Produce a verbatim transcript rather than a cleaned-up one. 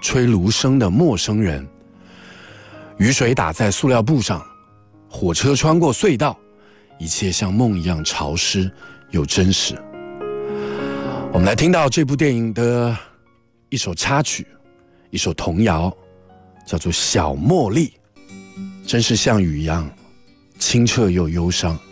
吹芦笙的陌生人，雨水打在塑料布上，火车穿过隧道，一切像梦一样潮湿又真实。我们来听到这部电影的一首插曲，一首童谣，叫做《小茉莉》，真是像雨一样清澈又忧伤。